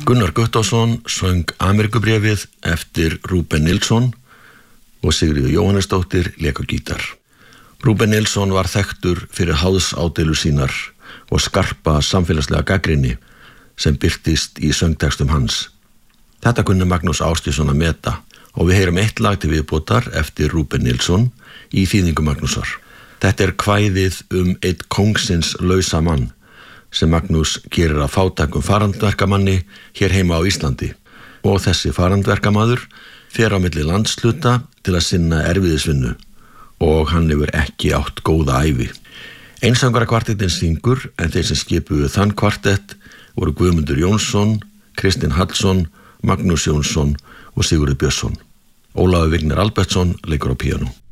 Gunnar Guttormsson söng Ameríkubréfið eftir Rúben Nilsson og Sigríður Jóhannesdóttir lék á gítar. Rúben Nilsson var þekktur fyrir háðsádeilu sínar og skarpa samfélagslega gagnrýni sem birtist í söngtextum hans. Þetta kunni Magnús Ásgeirsson að meta og við heyrum eitt lag til viðbótar eftir Rúben Nilsson í þýðingu Magnúsar. Þetta kvæðið einn kóngsins lausa mann sem Magnús gerir að fátækum farandverkamanni hér heima á Íslandi og þessi farandverkamaður fer á milli landshluta til að sinna erfiðisvinnu og hann hefur ekki átt góða ævi. Einsöngvarakvartettin syngur en þeir sem skipuðu þann kvartett voru Guðmundur Jónsson, Kristinn Hallsson, Magnús Jónsson og Sigurður Björnsson. Ólafur Vignir Albertsson leikur á píanó.